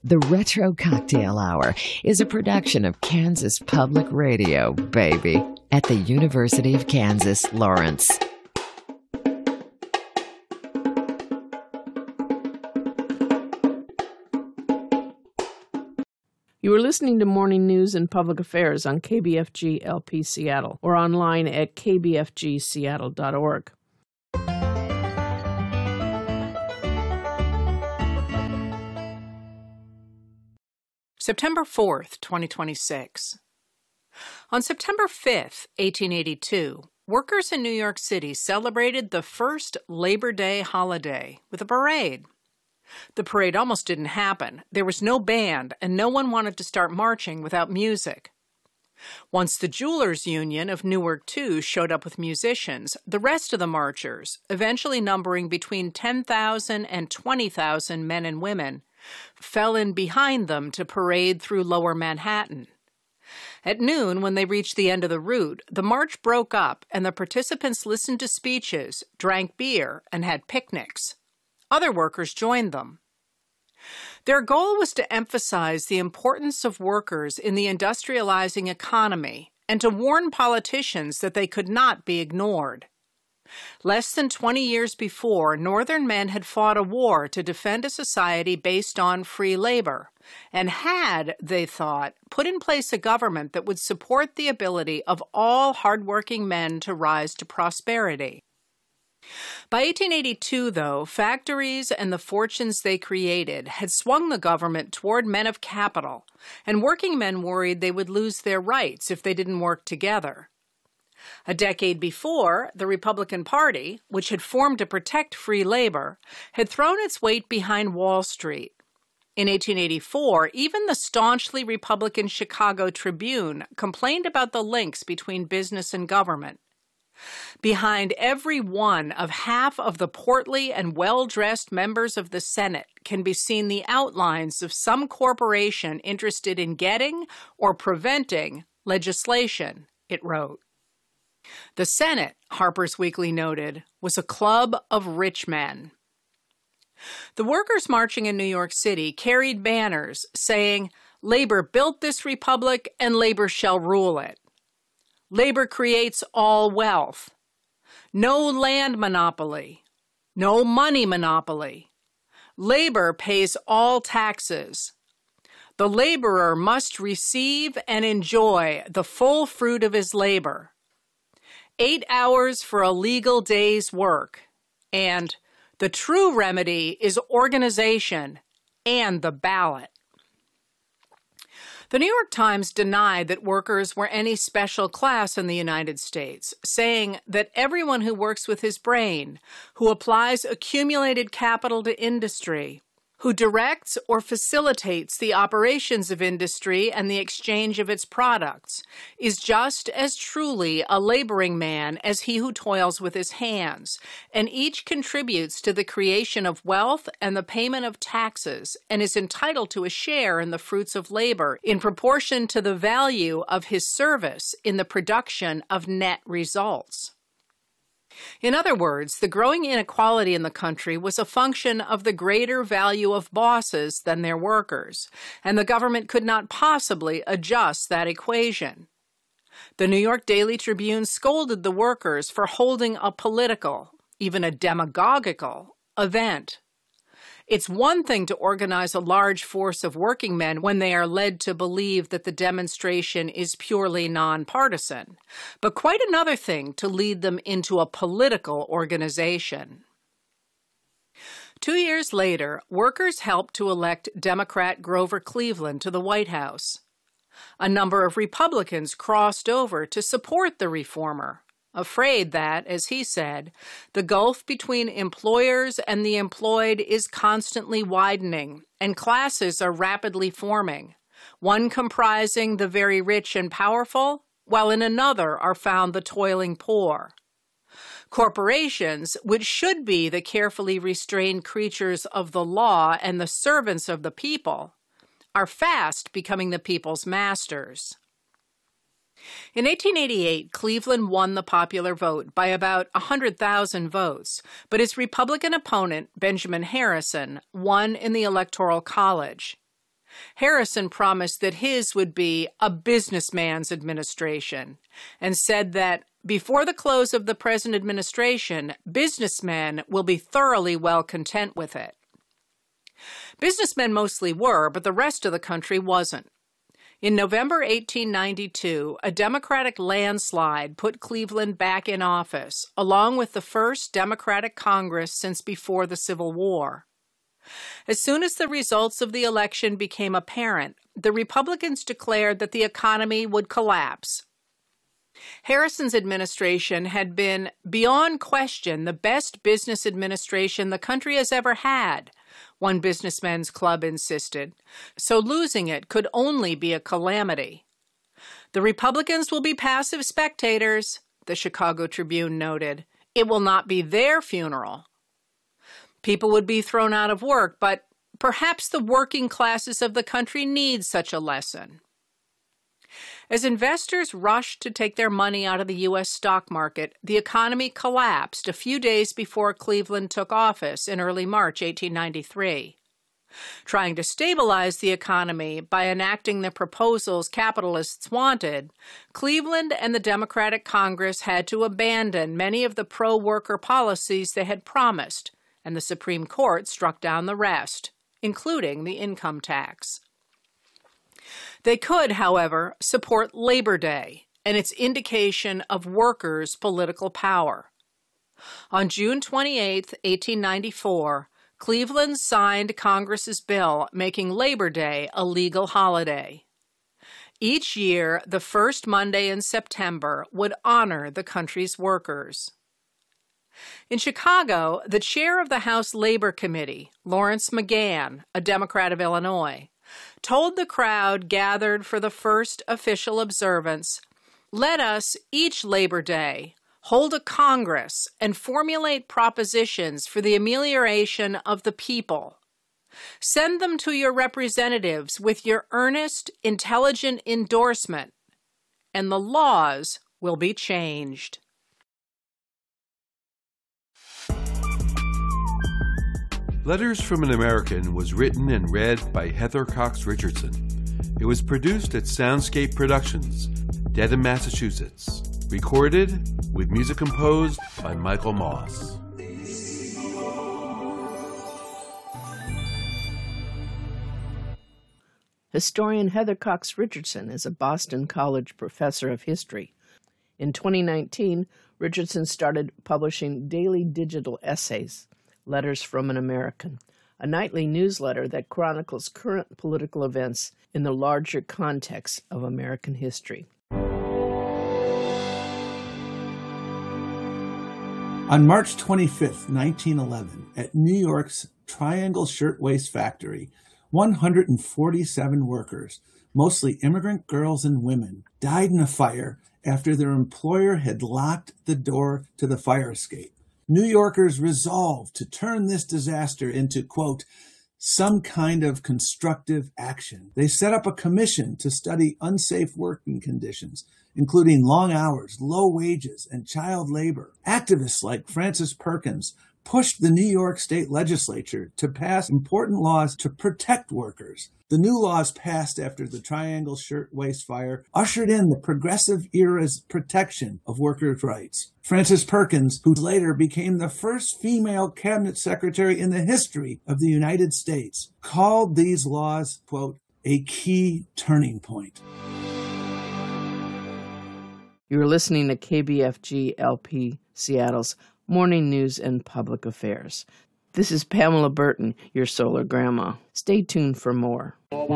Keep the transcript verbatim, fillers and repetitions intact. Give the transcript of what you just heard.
The Retro Cocktail Hour is a production of Kansas Public Radio, baby, at the University of Kansas, Lawrence. You are listening to Morning News and Public Affairs on K B F G L P Seattle or online at k b f g seattle dot org. September fourth, twenty twenty-six. On September fifth, eighteen eighty-two, workers in New York City celebrated the first Labor Day holiday with a parade. The parade almost didn't happen. There was no band, and no one wanted to start marching without music. Once the Jewelers Union of Newark two showed up with musicians, the rest of the marchers, eventually numbering between ten thousand and twenty thousand men and women, fell in behind them to parade through Lower Manhattan. At noon, when they reached the end of the route, the march broke up and the participants listened to speeches, drank beer, and had picnics. Other workers joined them. Their goal was to emphasize the importance of workers in the industrializing economy and to warn politicians that they could not be ignored. Less than twenty years before, Northern men had fought a war to defend a society based on free labor and had, they thought, put in place a government that would support the ability of all hardworking men to rise to prosperity. By eighteen eighty-two, though, factories and the fortunes they created had swung the government toward men of capital, and working men worried they would lose their rights if they didn't work together. A decade before, the Republican Party, which had formed to protect free labor, had thrown its weight behind Wall Street. In eighteen eighty-four, even the staunchly Republican Chicago Tribune complained about the links between business and government. Behind every one of half of the portly and well-dressed members of the Senate can be seen the outlines of some corporation interested in getting or preventing legislation, it wrote. The Senate, Harper's Weekly noted, was a club of rich men. The workers marching in New York City carried banners saying, "Labor built this republic and labor shall rule it. Labor creates all wealth. No land monopoly. No money monopoly. Labor pays all taxes. The laborer must receive and enjoy the full fruit of his labor. Eight hours for a legal day's work." And the true remedy is organization and the ballot. The New York Times denied that workers were any special class in the United States, saying that everyone who works with his brain, who applies accumulated capital to industry, who directs or facilitates the operations of industry and the exchange of its products, is just as truly a laboring man as he who toils with his hands, and each contributes to the creation of wealth and the payment of taxes, and is entitled to a share in the fruits of labor in proportion to the value of his service in the production of net results. In other words, the growing inequality in the country was a function of the greater value of bosses than their workers, and the government could not possibly adjust that equation. The New York Daily Tribune scolded the workers for holding a political, even a demagogical, event. It's one thing to organize a large force of working men when they are led to believe that the demonstration is purely nonpartisan, but quite another thing to lead them into a political organization. Two years later, workers helped to elect Democrat Grover Cleveland to the White House. A number of Republicans crossed over to support the reformer, afraid that, as he said, the gulf between employers and the employed is constantly widening, and classes are rapidly forming, one comprising the very rich and powerful, while in another are found the toiling poor. Corporations, which should be the carefully restrained creatures of the law and the servants of the people, are fast becoming the people's masters. In eighteen eighty-eight, Cleveland won the popular vote by about one hundred thousand votes, but his Republican opponent, Benjamin Harrison, won in the Electoral College. Harrison promised that his would be a businessman's administration and said that before the close of the present administration, businessmen will be thoroughly well content with it. Businessmen mostly were, but the rest of the country wasn't. In November eighteen ninety-two, a Democratic landslide put Cleveland back in office, along with the first Democratic Congress since before the Civil War. As soon as the results of the election became apparent, the Republicans declared that the economy would collapse. Harrison's administration had been, beyond question, the best business administration the country has ever had, one businessmen's club insisted, so losing it could only be a calamity. The Republicans will be passive spectators, the Chicago Tribune noted. It will not be their funeral. People would be thrown out of work, but perhaps the working classes of the country need such a lesson. As investors rushed to take their money out of the U S stock market, the economy collapsed a few days before Cleveland took office in early March eighteen ninety-three. Trying to stabilize the economy by enacting the proposals capitalists wanted, Cleveland and the Democratic Congress had to abandon many of the pro-worker policies they had promised, and the Supreme Court struck down the rest, including the income tax. They could, however, support Labor Day and its indication of workers' political power. On June twenty-eighth, eighteen ninety-four, Cleveland signed Congress's bill making Labor Day a legal holiday. Each year, the first Monday in September would honor the country's workers. In Chicago, the chair of the House Labor Committee, Lawrence McGann, a Democrat of Illinois, told the crowd gathered for the first official observance, "Let us, each Labor Day, hold a Congress and formulate propositions for the amelioration of the people. Send them to your representatives with your earnest, intelligent endorsement, and the laws will be changed." Letters from an American was written and read by Heather Cox Richardson. It was produced at Soundscape Productions, Dedham, Massachusetts. Recorded with music composed by Michael Moss. Historian Heather Cox Richardson is a Boston College professor of history. In twenty nineteen, Richardson started publishing daily digital essays, Letters from an American, a nightly newsletter that chronicles current political events in the larger context of American history. On March twenty-fifth, nineteen eleven, at New York's Triangle Shirtwaist Factory, one hundred forty-seven workers, mostly immigrant girls and women, died in a fire after their employer had locked the door to the fire escape. New Yorkers resolved to turn this disaster into, quote, some kind of constructive action. They set up a commission to study unsafe working conditions, including long hours, low wages, and child labor. Activists like Frances Perkins pushed the New York State Legislature to pass important laws to protect workers. The new laws passed after the Triangle Shirtwaist Fire ushered in the progressive era's protection of workers' rights. Frances Perkins, who later became the first female cabinet secretary in the history of the United States, called these laws, quote, a key turning point. You're listening to K B F G L P Seattle's Morning News and Public Affairs. This is Pamela Burton, your solar grandma. Stay tuned for more.